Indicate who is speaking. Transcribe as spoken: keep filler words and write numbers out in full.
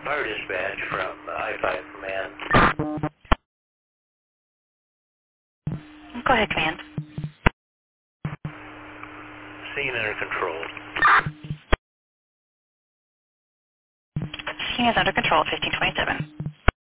Speaker 1: Fire dispatch from uh, I five Command.
Speaker 2: Go ahead, Command.
Speaker 1: Scene under control.
Speaker 2: Scene is under control at fifteen twenty-seven.